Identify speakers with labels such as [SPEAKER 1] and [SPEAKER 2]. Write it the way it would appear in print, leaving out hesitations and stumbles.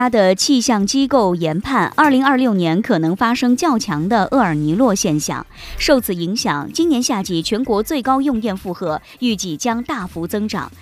[SPEAKER 1] 它的气象机构研判，2026年可能发生较强的厄尔尼诺现象。受此影响，今年夏季全国最高用电负荷预计将大幅增长，